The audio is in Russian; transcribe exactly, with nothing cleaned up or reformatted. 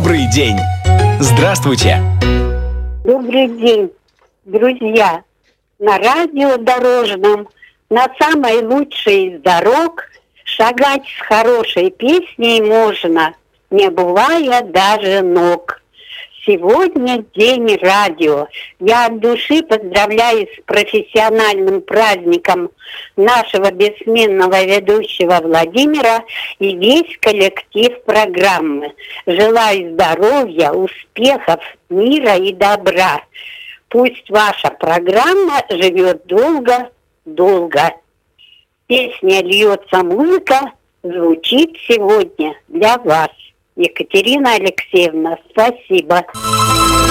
Добрый день! Здравствуйте! Добрый день, друзья! На радио дорожном, на самой лучшей из дорог, шагать с хорошей песней можно, не бывая даже ног. Сегодня день радио. Я от души поздравляю с профессиональным праздником нашего бессменного ведущего Владимира и весь коллектив программы. Желаю здоровья, успехов, мира и добра. Пусть ваша программа живет долго-долго. Песня «Льется музыка» звучит сегодня для вас. Екатерина Алексеевна, спасибо.